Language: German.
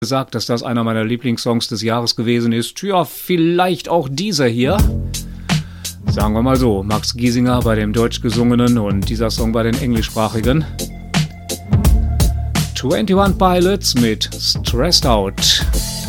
gesagt, dass das einer meiner Lieblingssongs des Jahres gewesen ist. Ja, vielleicht auch dieser hier. Sagen wir mal so, Max Giesinger bei dem deutsch gesungenen und dieser Song bei den englischsprachigen. 21 Pilots mit Stressed Out.